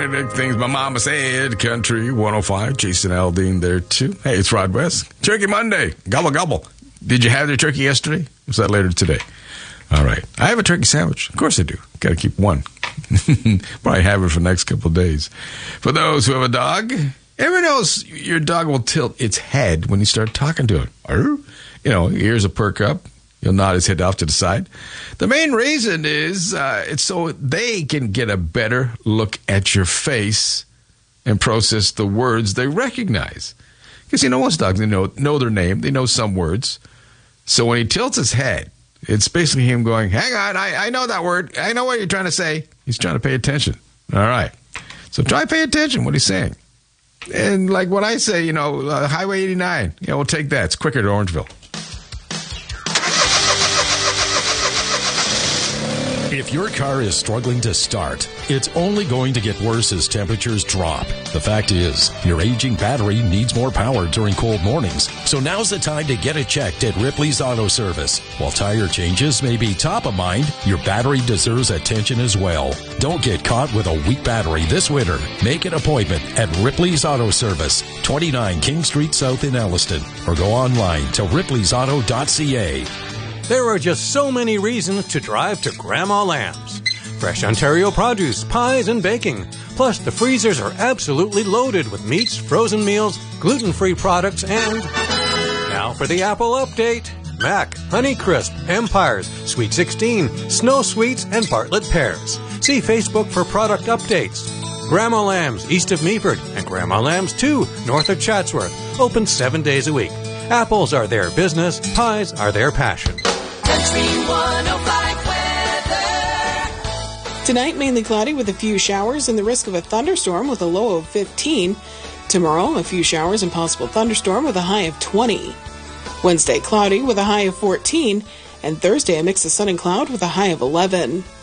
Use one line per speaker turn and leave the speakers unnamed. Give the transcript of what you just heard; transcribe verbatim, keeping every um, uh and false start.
Big things my mama said. Country one oh five. Jason Aldean there too. Hey, it's Rod West. Turkey Monday. Gobble, gobble. Did you have your turkey yesterday? Was that later today? All right. I have a turkey sandwich. Of course I do. Got to keep one. Probably have it for the next couple of days. For those who have a dog, everyone knows your dog will tilt its head when you start talking to it. You know, ears will perk up. You'll nod his head off to the side. The main reason is uh, it's so they can get a better look at your face and process the words they recognize. Because, you know, most dogs, they know, know their name. They know some words. So when he tilts his head, it's basically him going, hang on, I, I know that word. I know what you're trying to say. He's trying to pay attention. All right. So try to pay attention what he's saying. And like what I say, you know, uh, Highway eighty-nine, yeah, we'll take that. It's quicker to Orangeville.
If your car is struggling to start, it's only going to get worse as temperatures drop. The fact is, your aging battery needs more power during cold mornings, so now's the time to get it checked at Ripley's Auto Service. While tire changes may be top of mind, your battery deserves attention as well. Don't get caught with a weak battery this winter. Make an appointment at Ripley's Auto Service, twenty-nine King Street South in Elliston, or go online to ripleys auto dot c a.
There are just so many reasons to drive to Grandma Lamb's. Fresh Ontario produce, pies, and baking. Plus, the freezers are absolutely loaded with meats, frozen meals, gluten-free products, and... Now for the Apple update. Mac, Honeycrisp, Empires, Sweet sixteen, Snow Sweets, and Bartlett Pears. See Facebook for product updates. Grandma Lamb's, east of Meaford, and Grandma Lamb's two, north of Chatsworth. Open seven days a week. Apples are their business, pies are their passion.
Country one oh five weather.
Tonight, mainly cloudy with a few showers and the risk of a thunderstorm with a low of fifteen. Tomorrow, a few showers and possible thunderstorm with a high of twenty. Wednesday, cloudy with a high of fourteen. And Thursday, a mix of sun and cloud with a high of eleven.